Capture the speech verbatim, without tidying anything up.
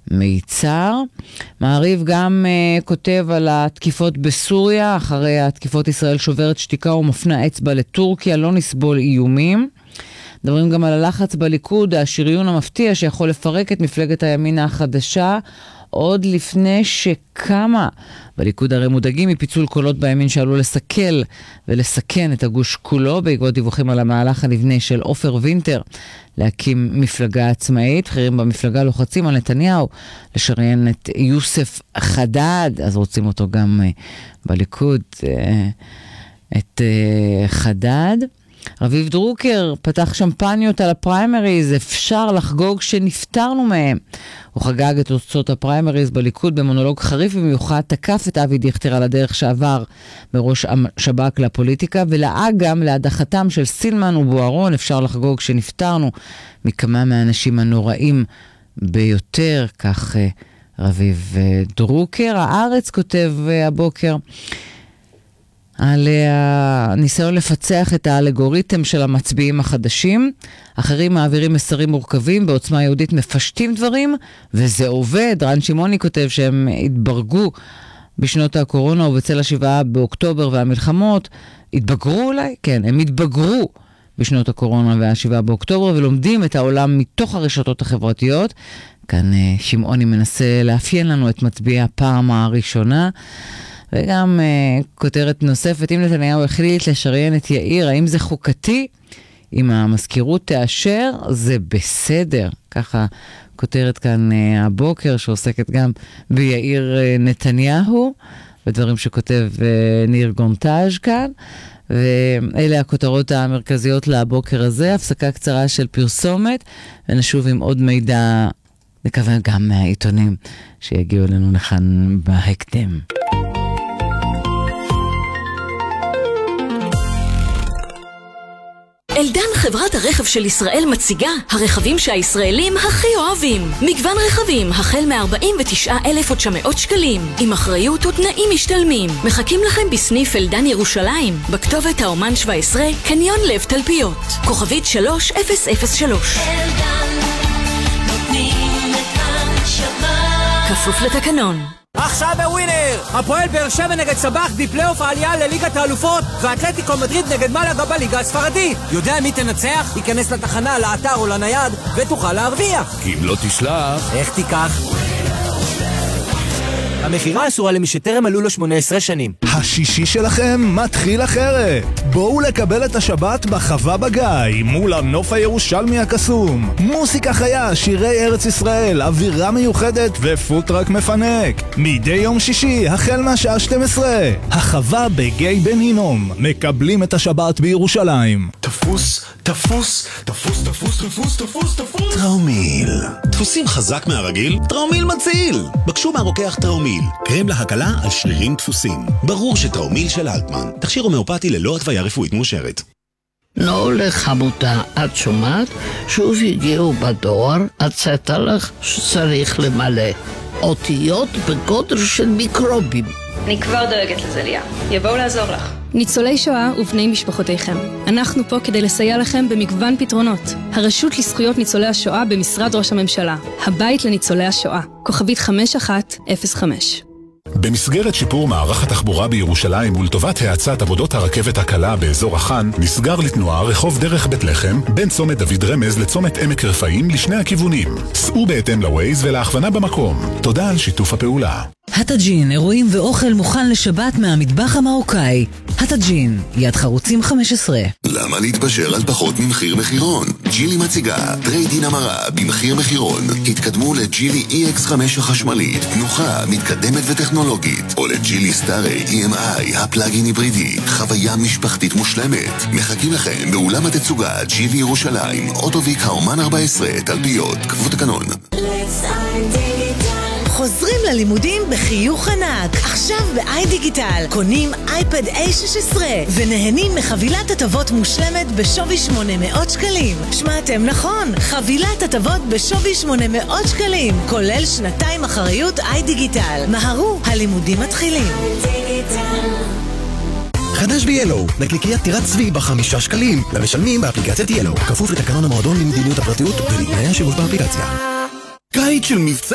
מיצר. מעריב גם uh, כותב על התקיפות בסוריה, אחרי התקיפות ישראל שוברת שתיקה ומפנה אצבע לטורקיה, לא נסבול איומים. מדברים גם על הלחץ בליכוד, השריון המפתיע שיכול לפרק את מפלגת הימין החדשה, עוד לפני שקמה. בליכוד הרי מודאגים מפיצול קולות בימין שעלו לסכל ולסכן את הגוש כולו, בעקבות דיווחים על המהלך הנבנה של עופר וינטר להקים מפלגה עצמאית. בכירים במפלגה לוחצים על נתניהו לשריין את יוסף חדד, אז רוצים אותו גם בליכוד, את חדד. רביב דרוקר פתח שמפניות על הפריימריז, אפשר לחגוג שנפטרנו מהם. הוא חגג את תוצאות הפריימריז בליכוד במונולוג חריף במיוחד, תקף את אבי דיכטר על הדרך שעבר בראש שב"כ לפוליטיקה, ולעג גם להדחתם של סילמן ובוארון. אפשר לחגוג שנפטרנו מכמה מהאנשים הנוראים ביותר, כך רביב דרוקר. הארץ כותב הבוקר על הניסיון לפצח את האלגוריתם של המצביעים החדשים. אחרים מעבירים מסרים מורכבים, בעוצמה יהודית מפשטים דברים, וזה עובד. רן שמעוני כותב שהם התברגו בשנות הקורונה ובצל השבעה באוקטובר והמלחמות. התבגרו אולי? כן, הם התבגרו בשנות הקורונה והשבעה באוקטובר, ולומדים את העולם מתוך הרשתות החברתיות. כאן שמעוני מנסה לאפיין לנו את מצביעי הפעם הראשונה. וגם uh, כותרת נוספת, אם נתניהו החליט לשריין את יאיר, האם זה חוקתי? אם המזכירות תאשר, זה בסדר. ככה כותרת כאן uh, הבוקר, שעוסקת גם ביאיר uh, נתניהו, בדברים שכותב uh, ניר גונטאז' כאן. ואלה הכותרות המרכזיות לבוקר הזה, הפסקה קצרה של פרסומת, ונשוב עם עוד מידע, נקווה גם מהעיתונים שיגיעו אלינו לכאן בהקדם. אלדן, חברת הרכב של ישראל, מציגה הרכבים שהישראלים הכי אוהבים. מגוון רכבים החל מ-ארבעים ותשעה אלף ותשע מאות שקלים, עם אחריות ותנאים משתלמים. מחכים לכם בסניף אלדן ירושלים, בכתובת האומן שבע עשרה, קניון לב תלפיות, כוכבית שלוש אפס אפס שלוש. אלדן, נותנים את הנשמה, כפוף לתקנון. עכשיו בווינר, הפועל באר שבע נגד סבח בפלייאוף העלייה לליגת האלופות, ואתלטיקו מדריד נגד מלאגה בליגה הספרדית. יודע מי תנצח? ייכנס לתחנה, לאתר או לנייד ותוכל להרוויח. כי אם לא תשלח, איך תיקח? המחירה אסורה למי שטרם מלאו לו שמונה עשרה שנים. השישי שלכם מתחיל אחרת. בואו לקבל את השבת בחווה בגיא, מול הנוף הירושלמי הקסום. מוסיקה חיה, שירי ארץ ישראל, אווירה מיוחדת ופוטרק מפנק. מדי יום שישי, החל מהשעה שתים עשרה. החווה בגיא בן הינום. מקבלים את השבת בירושלים. תפוס, תפוס, תפוס, תפוס, תפוס, תפוס, תפוס. טראומיל. דפוסים חזק מהרגיל? טראומיל מציל. בקשו מהרוקח טראומיל. קרם להקלה על שרירים דפוסים. ברור שטראומיל של אלטמן. תכשיר הומאופתי ללא התוויה רפואית מאושרת. לא לחמותה, את שומעת? שוב הגיעו בדואר, הצעת לך שצריך למלא. אותיות בגודל של מיקרובים. אני כבר דואגת לזה, ליה. יבואו לעזור לך. ניצולי שואה ובני משפחותיכם. אנחנו פה כדי לסייע לכם במגוון פתרונות. הרשות לזכויות ניצולי השואה במשרד ראש הממשלה. הבית לניצולי השואה. כוכבית חמש אחת אפס חמש. במסגרת שיפור מערך התחבורה בירושלים ולטובת האצת עבודות הרכבת הקלה באזור החאן, נסגר לתנועה רחוב דרך בית לחם בין צומת דוד רמז לצומת עמק רפאים לשני הכיוונים. סעו בהתאם לווייז ולהכוונה במקום. תודה על שיתוף הפעולה. הטאג'ין, אירועים ואוכל מוכן לשבת מהמטבח המרוקאי. הטאג'ין, יד חרוצים חמש עשרה. למה להתפשר על פחות ממחיר מחירון? ג'ילי מציגה טרייד-אין המרה במחיר מחירון. התקדמו לג'ילי אי אקס חמש החשמלית, תנוחה, מתקדמת וטכנולוגית, או לג'ילי סטארי אי אם איי, הפלאגין היברידי, חוויה משפחתית מושלמת. מחכים לכם באולם התצוגה ג'ילי ירושלים, אוטוביק האומן ארבע עשרה, תלפיות, כפוף תקנון. חוזרים ללימודים בחיוך ענק. עכשיו ב-איי דיגיטל קונים אייפד איי שש עשרה ונהנים מחבילת הטבות מושלמת בשווי שמונה מאות שקלים. שמעתם נכון, חבילת הטבות בשווי שמונה מאות שקלים, כולל שנתיים אחריות איי דיגיטל. מהרו, הלימודים מתחילים. חדש ב-ילו, נקליקיית טירת צבי בחמישה שקלים למשלמים באפליקציית ילו, כפוף לתקנון המועדון למדיניות הפרטיות ולתנאי השימוש באפליקציה. קיץ של מבצע